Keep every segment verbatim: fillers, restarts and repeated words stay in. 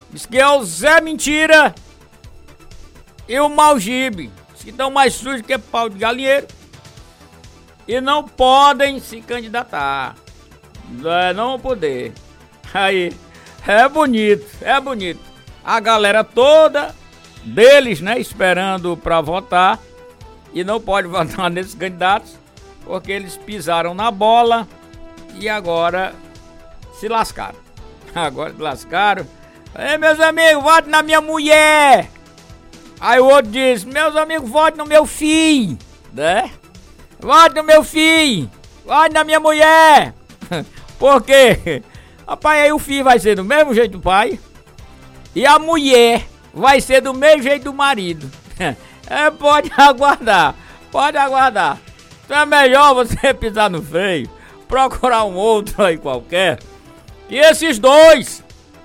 Diz que é o Zé Mentira e o Malgibe, que estão mais sujos que pau de galinheiro e não podem se candidatar. É, não vão poder. Aí, é bonito, é bonito. A galera toda deles, né, esperando pra votar e não pode votar nesses candidatos porque eles pisaram na bola e agora se lascaram. Agora se lascaram. Ei, meus amigos, vote na minha mulher. Aí o outro diz, meus amigos, vote no meu filho, né? Vote no meu filho, vote na minha mulher. Por quê? Rapaz, aí o filho vai ser do mesmo jeito do pai e a mulher vai ser do mesmo jeito do marido. É, pode aguardar, pode aguardar. Então é melhor você pisar no freio, procurar um outro aí qualquer. E esses dois,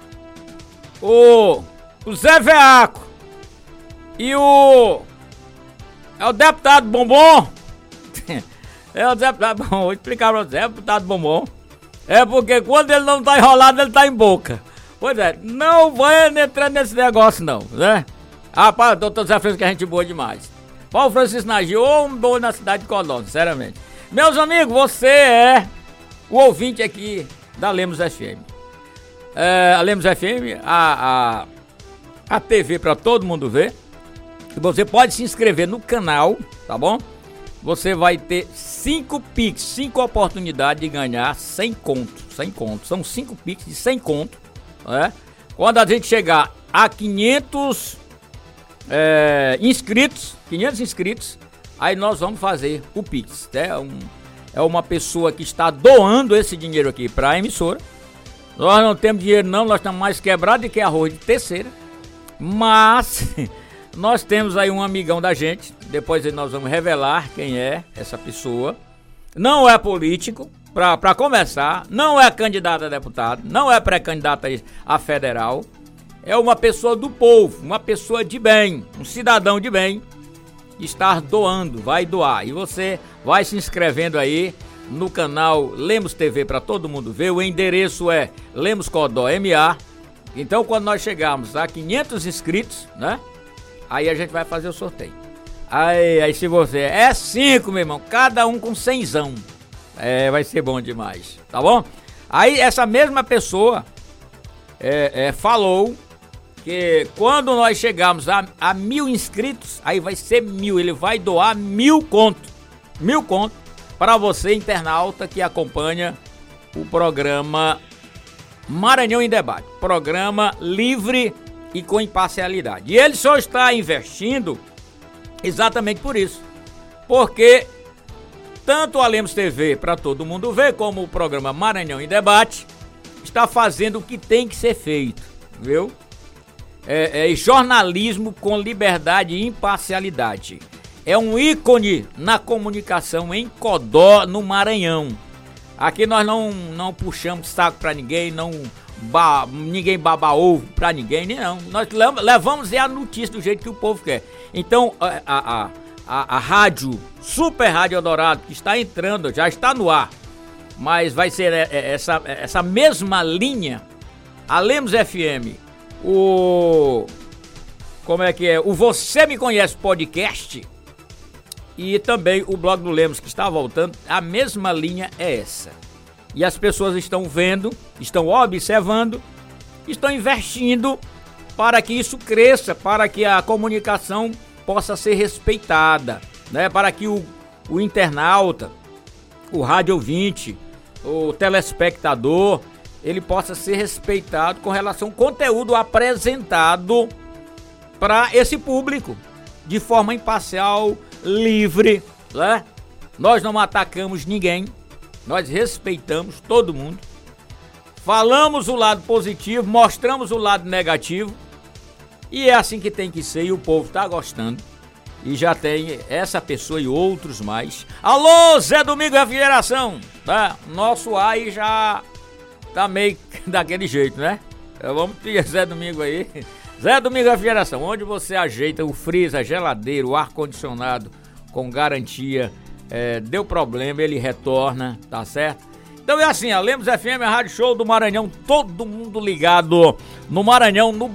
o, o Zé Veaco e o... É o deputado Bombom. É o deputado Bombom, vou explicar pra você, é o deputado Bombom. É porque quando ele não tá enrolado, ele tá em boca. Pois é, não vai entrar nesse negócio não, né? Rapaz, doutor Zé Francisco, que a gente boa demais. Paulo Francisco Nagi, um bom na cidade de Codó, sinceramente. Meus amigos, você é o ouvinte aqui da Lemos F M. É, a Lemos F M, a, a, a T V para todo mundo ver. E você pode se inscrever no canal, tá bom? Você vai ter cinco Pix, cinco oportunidades de ganhar cem conto, cem conto. São cinco Pix de cem conto, né? Quando a gente chegar a quinhentos é, inscritos, quinhentos inscritos, aí nós vamos fazer o Pix, né? Um, é uma pessoa que está doando esse dinheiro aqui para a emissora. Nós não temos dinheiro não, nós estamos mais quebrados do que arroz de terceira. Mas nós temos aí um amigão da gente, depois nós vamos revelar quem é essa pessoa. Não é político, pra, pra começar, não é candidato a deputado, não é pré-candidato a federal. É uma pessoa do povo, uma pessoa de bem, um cidadão de bem, que está doando, vai doar. E você vai se inscrevendo aí no canal Lemos T V para todo mundo ver. O endereço é Lemos Codó M A. Então quando nós chegarmos a quinhentos inscritos, né? Aí a gente vai fazer o sorteio. Aí, aí se você é cinco, meu irmão, cada um com cenzão. É, vai ser bom demais, tá bom? Aí essa mesma pessoa é, é, falou que quando nós chegarmos a, a mil inscritos, aí vai ser mil, ele vai doar mil conto, mil conto para você, internauta, que acompanha o programa Maranhão em Debate, programa livre e com imparcialidade. E ele só está investindo exatamente por isso, porque tanto a Lemos T V para todo mundo ver, como o programa Maranhão em Debate, está fazendo o que tem que ser feito, viu? É, é jornalismo com liberdade e imparcialidade. É um ícone na comunicação em Codó, no Maranhão. Aqui nós não, não puxamos saco pra ninguém, não ba, ninguém baba ovo pra ninguém, nem não. Nós levamos é a notícia do jeito que o povo quer. Então a, a, a, a rádio, Super Rádio Eldorado, que está entrando, já está no ar, mas vai ser essa, essa mesma linha, a Lemos F M, o... como é que é? O Você Me Conhece Podcast e também o Blog do Lemos, que está voltando, a mesma linha é essa. E as pessoas estão vendo, estão observando, estão investindo para que isso cresça, para que a comunicação possa ser respeitada, né? Para que o, o internauta, o rádio ouvinte, o telespectador, ele possa ser respeitado com relação ao conteúdo apresentado para esse público, de forma imparcial, livre, né? Nós não atacamos ninguém, nós respeitamos todo mundo, falamos o lado positivo, mostramos o lado negativo, e é assim que tem que ser, e o povo tá gostando, e já tem essa pessoa e outros mais. Alô, Zé Domingo Refrigeração, tá? Nosso ar aí já tá meio daquele jeito, né? Então vamos pedir Zé Domingo aí. Zé Domingo Refrigeração, onde você ajeita o freezer, a geladeira, o ar-condicionado com garantia. É, deu problema, ele retorna, tá certo? Então é assim, a Lemos F M, a Rádio Show do Maranhão, todo mundo ligado no Maranhão, no